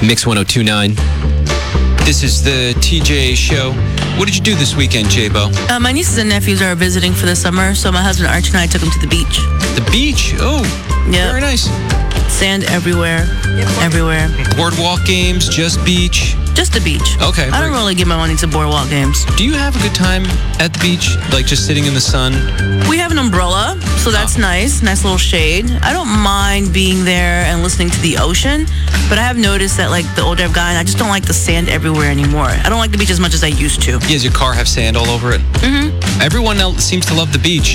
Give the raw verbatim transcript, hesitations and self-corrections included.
Mix one oh two point nine. This is the T J Show. What did you do this weekend, J-Bo? Uh, my nieces and nephews are visiting for the summer, so my husband Archie and I took them to the beach. The beach? Oh, Yep. very nice. Sand everywhere, everywhere. Boardwalk games, just beach. Just the beach. Okay. I don't very- really give my money to boardwalk games. Do you have a good time at the beach? Like just sitting in the sun? We have an umbrella, so that's nice. Nice little shade. I don't mind being there and listening to the ocean, but I have noticed that, like, the older I've gotten, I just don't like the sand everywhere anymore. I don't like the beach as much as I used to. Does your car have sand all over it? Mm-hmm. Everyone else seems to love the beach.